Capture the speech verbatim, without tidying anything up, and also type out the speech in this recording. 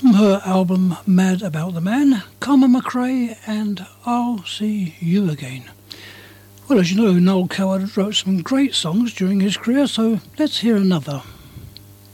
From her album Mad About the Man, Carmen McRae and I'll See You Again. Well, as you know, Noel Coward wrote some great songs during his career, so let's hear another.